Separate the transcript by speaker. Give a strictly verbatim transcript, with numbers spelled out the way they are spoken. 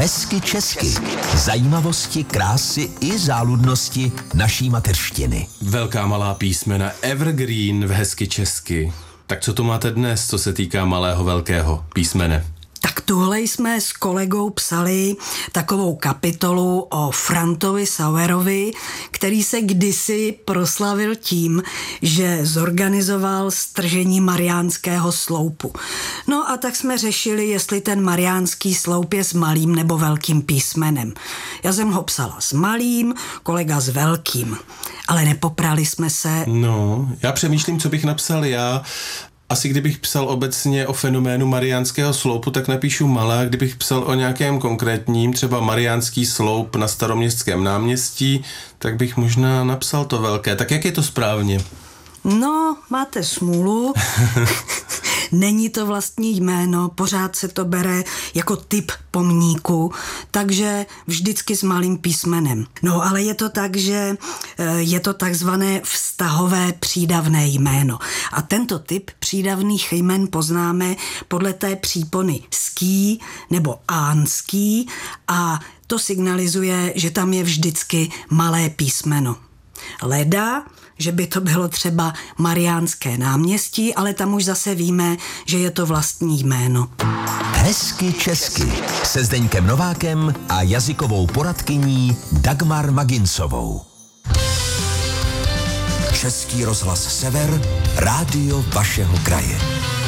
Speaker 1: Hezky česky. Zajímavosti, krásy i záludnosti naší mateřštiny.
Speaker 2: Velká malá písmena evergreen v Hezky česky. Tak co to máte dnes, co se týká malého velkého písmene?
Speaker 3: Tak tuhle jsme s kolegou psali takovou kapitolu o Frantovi Sauerovi, který se kdysi proslavil tím, že zorganizoval stržení Mariánského sloupu. No a tak jsme řešili, jestli ten Mariánský sloup je s malým nebo velkým písmenem. Já jsem ho psala s malým, kolega s velkým, ale nepoprali jsme se.
Speaker 2: No, já přemýšlím, co bych napsal já. Asi kdybych psal obecně o fenoménu Mariánského sloupu, tak napíšu malé, a kdybych psal o nějakém konkrétním, třeba Mariánský sloup na Staroměstském náměstí, tak bych možná napsal to velké. Tak jak je to správně?
Speaker 3: No, máte smůlu. Není to vlastní jméno, pořád se to bere jako typ pomníku, takže vždycky s malým písmenem. No, ale je to tak, že je to takzvané vztahové přídavné jméno. A tento typ přídavných jmen poznáme podle té přípony ský nebo ánský a to signalizuje, že tam je vždycky malé písmeno. Leda, že by to bylo třeba Mariánské náměstí, ale tam už zase víme, že je to vlastní jméno.
Speaker 1: Hezky česky se Zdeňkem Novákem a jazykovou poradkyní Dagmar Maginsovou. Český rozhlas Sever, rádio vašeho kraje.